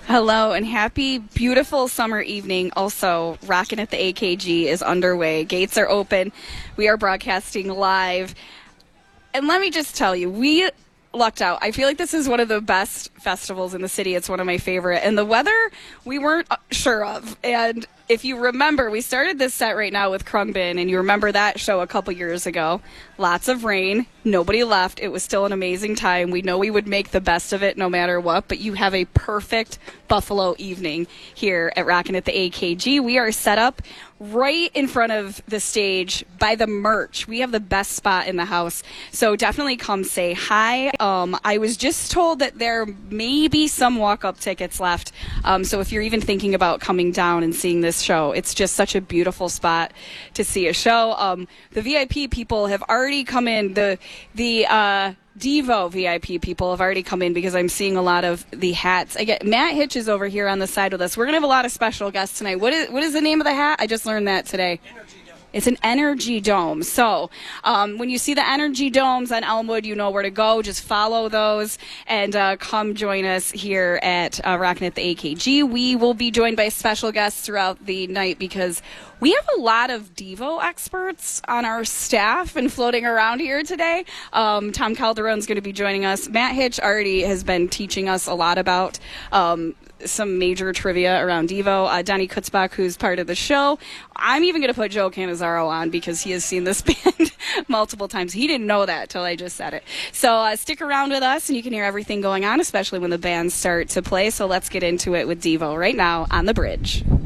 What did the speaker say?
Hello and happy, beautiful summer evening. Also, Rockin' at the AKG is underway. Gates are open. We are broadcasting live. And let me just tell you, we lucked out. I feel like this is one of the best festivals in the city. It's one of my favorite. And the weather, we weren't sure of. And if you remember, we started this set right now with Krungbin, and you remember that show a couple years ago. Lots of rain. Nobody left. It was still an amazing time. We know we would make the best of it no matter what, but you have a perfect Buffalo evening here at Rockin' at the AKG. We are set up right in front of the stage by the merch. We have the best spot in the house, so definitely come say hi. I was just told that there may be some walk-up tickets left, so if you're even thinking about coming down and seeing this show, it's just such a beautiful spot to see a show. The VIP people have already come in. The Devo VIP people have already come in because I'm seeing a lot of the hats. Matt Hitch is over here on the side with us. We're going to have a lot of special guests tonight. What is the name of the hat? I just learned that today. It's an energy dome. So when you see the energy domes on Elmwood, you know where to go. Just follow those and come join us here at Rockin' at the AKG. We will be joined by special guests throughout the night because we have a lot of Devo experts on our staff and floating around here today. Tom Calderon's going to be joining us. Matt Hitch already has been teaching us a lot about some major trivia around Devo. Donnie Kutzbach, who's part of the show. I'm even going to put Joe Cannizzaro on because he has seen this band multiple times. He didn't know that till I just said it. So stick around with us and you can hear everything going on, especially when the bands start to play. So let's get into it with Devo right now on The Bridge.